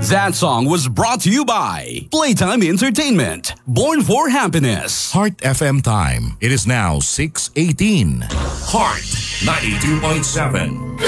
That song was brought to you by Playtime Entertainment, born for happiness. Heart FM time. It is now 6:18. Heart 92.7.